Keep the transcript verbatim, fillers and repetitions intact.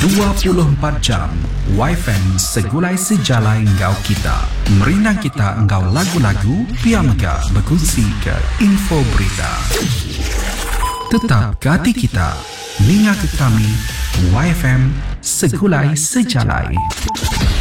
dua puluh empat jam Y F M segulai sejalai engkau kita. Merinang kita engkau lagu-lagu, pia mega berkongsi ke info berita. Tetap ke hati kita, linga ke kami Y F M segulai sejalai.